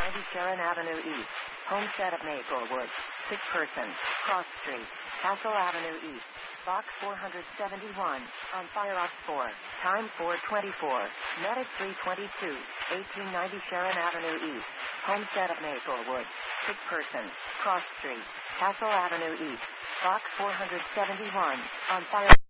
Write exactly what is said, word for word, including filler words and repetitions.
ninety Sharon Avenue East, Homestead of Maplewood. Sick person, Cross Street, Castle Avenue East, Box four seventy-one, on fire off four, time four twenty-four, medic three twenty-two, eighteen ninety Sharon Avenue East, Homestead of Maplewood. Sick person, Cross Street, Castle Avenue East, Box four seventy-one, on fire.